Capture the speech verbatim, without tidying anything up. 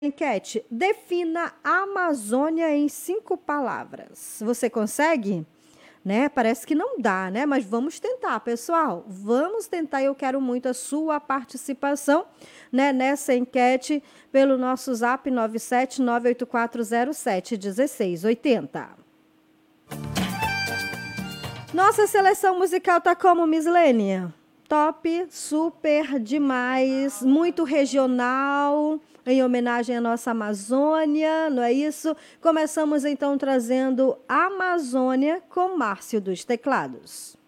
Enquete, defina a Amazônia em cinco palavras. Você consegue? Né? Parece que não dá, né? Mas vamos tentar, pessoal. Vamos tentar. Eu quero muito a sua participação, né, nessa enquete pelo nosso zap nove sete nove oito quatro zero sete um seis oito zero. Nossa seleção musical tá como, Miss Lênia? Top, super demais, muito regional, em homenagem à nossa Amazônia, não é isso? Começamos então trazendo Amazônia com Márcio dos Teclados.